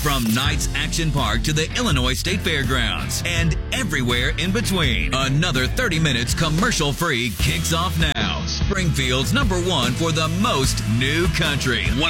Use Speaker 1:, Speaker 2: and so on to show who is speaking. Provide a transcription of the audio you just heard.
Speaker 1: From Knights Action Park to the Illinois State Fairgrounds and everywhere in between, another 30 minutes commercial-free kicks off now. Springfield's #1 for the most new country. 100